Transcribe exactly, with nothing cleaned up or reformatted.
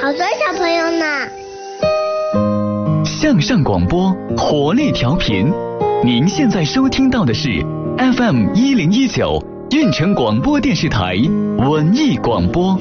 好多小朋友呢。 向上广播，活力调频。您现在收听到的是 F M 一零一九运城广播电视台文艺广播。